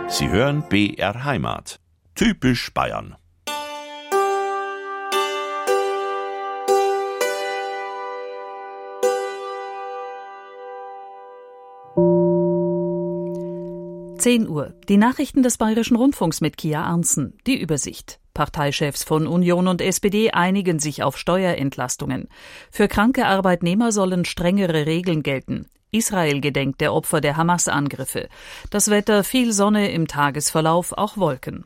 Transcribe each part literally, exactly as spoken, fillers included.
Sie hören B R Heimat. Typisch Bayern. zehn Uhr. Die Nachrichten des Bayerischen Rundfunks mit Kia Arntzen. Die Übersicht. Parteichefs von Union und S P D einigen sich auf Steuerentlastungen. Für kranke Arbeitnehmer sollen strengere Regeln gelten. Israel gedenkt der Opfer der Hamas-Angriffe. Das Wetter: viel Sonne, im Tagesverlauf auch Wolken.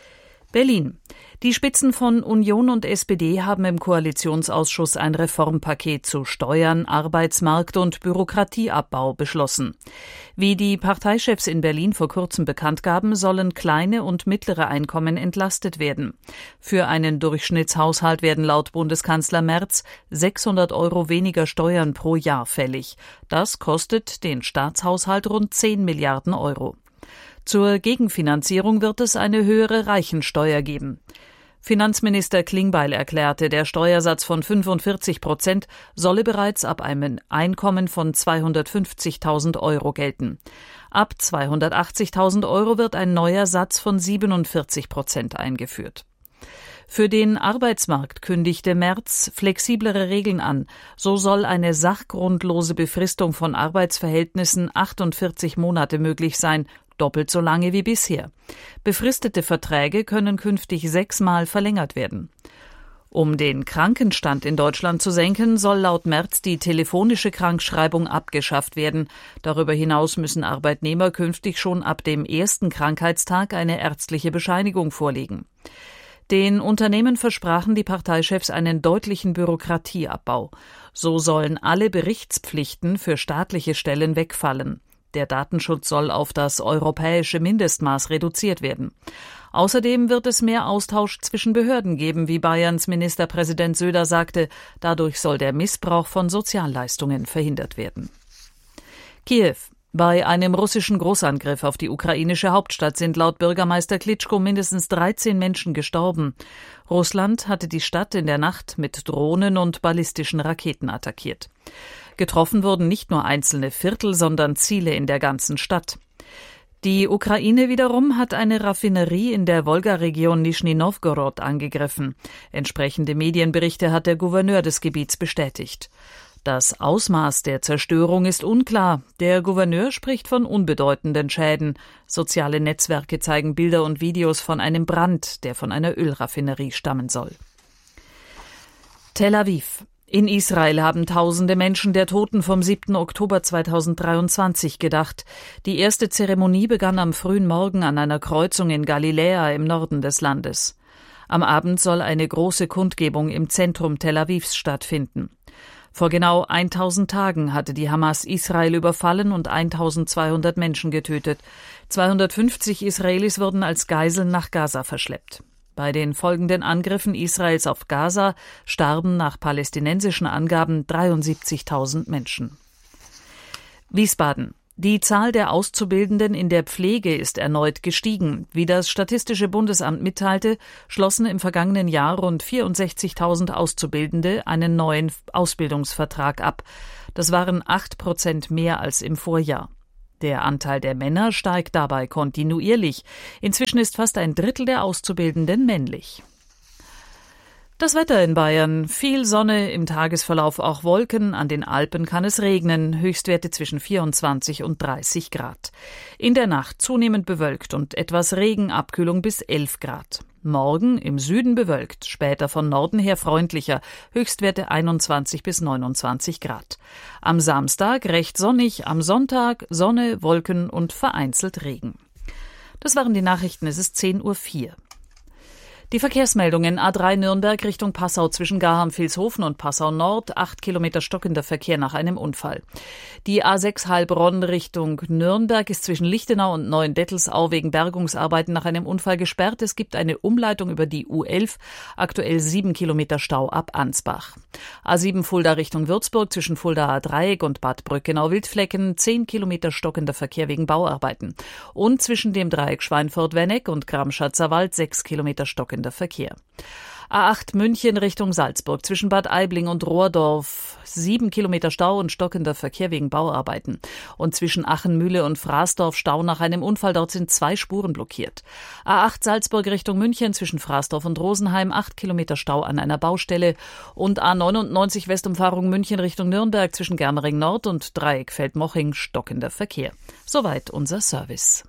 Berlin. Die Spitzen von Union und S P D haben im Koalitionsausschuss ein Reformpaket zu Steuern, Arbeitsmarkt und Bürokratieabbau beschlossen. Wie die Parteichefs in Berlin vor kurzem bekannt gaben, sollen kleine und mittlere Einkommen entlastet werden. Für einen Durchschnittshaushalt werden laut Bundeskanzler Merz sechshundert Euro weniger Steuern pro Jahr fällig. Das kostet den Staatshaushalt rund zehn Milliarden Euro. Zur Gegenfinanzierung wird es eine höhere Reichensteuer geben. Finanzminister Klingbeil erklärte, der Steuersatz von fünfundvierzig Prozent solle bereits ab einem Einkommen von zweihundertfünfzigtausend Euro gelten. Ab zweihundertachtzigtausend Euro wird ein neuer Satz von siebenundvierzig Prozent eingeführt. Für den Arbeitsmarkt kündigte Merz flexiblere Regeln an. So soll eine sachgrundlose Befristung von Arbeitsverhältnissen achtundvierzig Monate möglich sein, doppelt so lange wie bisher. Befristete Verträge können künftig sechsmal verlängert werden. Um den Krankenstand in Deutschland zu senken, soll laut Merz die telefonische Krankschreibung abgeschafft werden. Darüber hinaus müssen Arbeitnehmer künftig schon ab dem ersten Krankheitstag eine ärztliche Bescheinigung vorlegen. Den Unternehmen versprachen die Parteichefs einen deutlichen Bürokratieabbau. So sollen alle Berichtspflichten für staatliche Stellen wegfallen. Der Datenschutz soll auf das europäische Mindestmaß reduziert werden. Außerdem wird es mehr Austausch zwischen Behörden geben, wie Bayerns Ministerpräsident Söder sagte. Dadurch soll der Missbrauch von Sozialleistungen verhindert werden. Kiew. Bei einem russischen Großangriff auf die ukrainische Hauptstadt sind laut Bürgermeister Klitschko mindestens dreizehn Menschen gestorben. Russland hatte die Stadt in der Nacht mit Drohnen und ballistischen Raketen attackiert. Getroffen wurden nicht nur einzelne Viertel, sondern Ziele in der ganzen Stadt. Die Ukraine wiederum hat eine Raffinerie in der Wolga-Region Nischni Nowgorod angegriffen. Entsprechende Medienberichte hat der Gouverneur des Gebiets bestätigt. Das Ausmaß der Zerstörung ist unklar. Der Gouverneur spricht von unbedeutenden Schäden. Soziale Netzwerke zeigen Bilder und Videos von einem Brand, der von einer Ölraffinerie stammen soll. Tel Aviv. In Israel haben tausende Menschen der Toten vom siebten Oktober zweitausenddreiundzwanzig gedacht. Die erste Zeremonie begann am frühen Morgen an einer Kreuzung in Galiläa im Norden des Landes. Am Abend soll eine große Kundgebung im Zentrum Tel Avivs stattfinden. Vor genau tausend Tagen hatte die Hamas Israel überfallen und eintausendzweihundert Menschen getötet. zweihundertfünfzig Israelis wurden als Geiseln nach Gaza verschleppt. Bei den folgenden Angriffen Israels auf Gaza starben nach palästinensischen Angaben dreiundsiebzigtausend Menschen. Wiesbaden. Die Zahl der Auszubildenden in der Pflege ist erneut gestiegen. Wie das Statistische Bundesamt mitteilte, schlossen im vergangenen Jahr rund vierundsechzigtausend Auszubildende einen neuen Ausbildungsvertrag ab. Das waren acht Prozent mehr als im Vorjahr. Der Anteil der Männer steigt dabei kontinuierlich. Inzwischen ist fast ein Drittel der Auszubildenden männlich. Das Wetter in Bayern: viel Sonne, im Tagesverlauf auch Wolken, an den Alpen kann es regnen, Höchstwerte zwischen vierundzwanzig und dreißig Grad. In der Nacht zunehmend bewölkt und etwas Regen, Abkühlung bis elf Grad. Morgen im Süden bewölkt, später von Norden her freundlicher, Höchstwerte einundzwanzig bis neunundzwanzig Grad. Am Samstag recht sonnig, am Sonntag Sonne, Wolken und vereinzelt Regen. Das waren die Nachrichten, es ist zehn Uhr vier. Die Verkehrsmeldungen: A drei Nürnberg Richtung Passau zwischen Garham-Vilshofen und Passau Nord, acht Kilometer stockender Verkehr nach einem Unfall. Die A sechs Heilbronn Richtung Nürnberg ist zwischen Lichtenau und Neuendettelsau wegen Bergungsarbeiten nach einem Unfall gesperrt. Es gibt eine Umleitung über die U elf, aktuell sieben Kilometer Stau ab Ansbach. A sieben Fulda Richtung Würzburg zwischen Fuldaer Dreieck und Bad Brückenau-Wildflecken, zehn Kilometer stockender Verkehr wegen Bauarbeiten. Und zwischen dem Dreieck Schweinfurt-Wenneck und Gramschatzer Wald sechs Kilometer stockender stockender Verkehr. A acht München Richtung Salzburg zwischen Bad Aibling und Rohrdorf. Sieben Kilometer Stau und stockender Verkehr wegen Bauarbeiten. Und zwischen Achenmühle und Fraßdorf Stau nach einem Unfall. Dort sind zwei Spuren blockiert. A acht Salzburg Richtung München zwischen Fraßdorf und Rosenheim. Acht Kilometer Stau an einer Baustelle. Und A neunundneunzig Westumfahrung München Richtung Nürnberg zwischen Germering Nord und Dreieck Feldmoching. Stockender Verkehr. Soweit unser Service.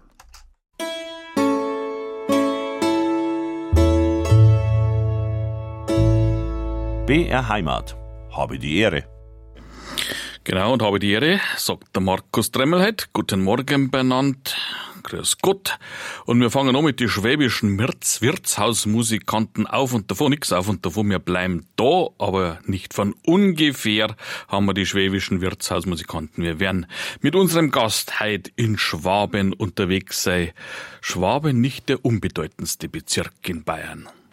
B R Heimat. Habe die Ehre. Genau, und habe die Ehre, sagt der Markus Tremmelheit. Guten Morgen benannt. Grüß Gott. Und wir fangen an mit den schwäbischen Wirts- Wirtshausmusikanten auf und davon, nix auf und davon. Wir bleiben da, aber nicht von ungefähr haben wir die schwäbischen Wirtshausmusikanten. Wir werden mit unserem Gast heute in Schwaben unterwegs sein. Schwaben nicht der unbedeutendste Bezirk in Bayern.